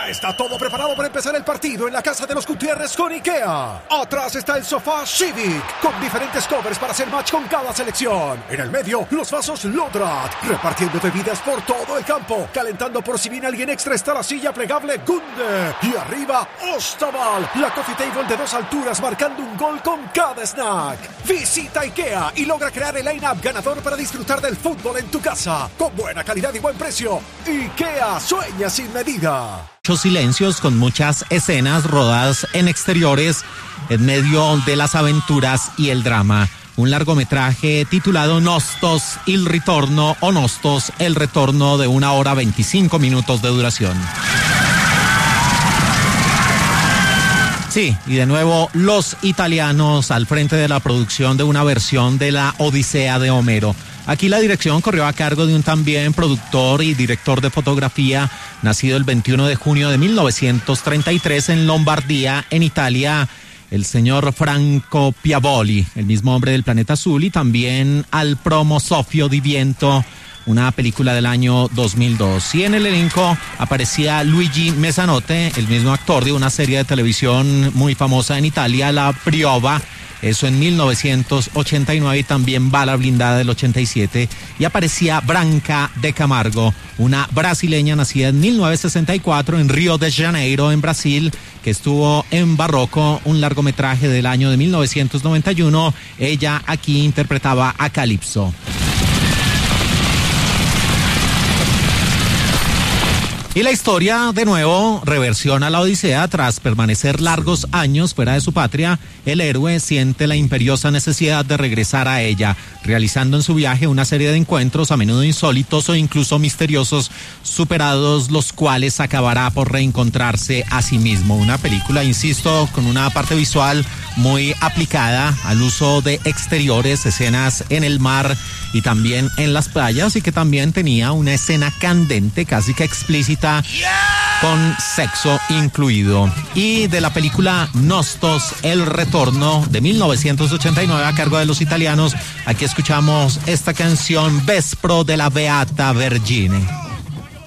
Ya está todo preparado para empezar el partido en la casa de los Gutiérrez con IKEA. Atrás está el sofá Civic, con diferentes covers para hacer match con cada selección. En el medio, los vasos Lodrat, repartiendo bebidas por todo el campo. Calentando por si viene alguien extra está la silla plegable Gunde. Y arriba, Ostaval, la coffee table de 2 alturas marcando un gol con cada snack. Visita IKEA y logra crear el line-up ganador para disfrutar del fútbol en tu casa. Con buena calidad y buen precio. IKEA sueña sin medida. Muchos silencios con muchas escenas rodadas en exteriores en medio de las aventuras y el drama. Un largometraje titulado Nostos il ritorno o Nostos el retorno, de 1 hora 25 minutos de duración. Sí, y de nuevo los italianos al frente de la producción de una versión de la Odisea de Homero. Aquí la dirección corrió a cargo de un también productor y director de fotografía, nacido el 21 de junio de 1933 en Lombardía, en Italia, el señor Franco Piavoli, el mismo hombre del Planeta Azul, y también al promo Soffio di Viento, una película del año 2002. Y en el elenco aparecía Luigi Mezzanotte, el mismo actor de una serie de televisión muy famosa en Italia, La Briova, eso en 1989, y también Bala Blindada del 87, y aparecía Branca de Camargo, una brasileña nacida en 1964 en Río de Janeiro, en Brasil, que estuvo en Barroco, un largometraje del año de 1991. Ella aquí interpretaba a Calypso. Y la historia, de nuevo, reversiona la Odisea. Tras permanecer largos años fuera de su patria, el héroe siente la imperiosa necesidad de regresar a ella, realizando en su viaje una serie de encuentros, a menudo insólitos o incluso misteriosos, superados los cuales acabará por reencontrarse a sí mismo. Una película, insisto, con una parte visual muy aplicada al uso de exteriores, escenas en el mar y también en las playas, y que también tenía una escena candente, casi que explícita, con sexo incluido. Y de la película Nostos el retorno de 1989 a cargo de los italianos, aquí escuchamos esta canción Vespro de la Beata Vergine.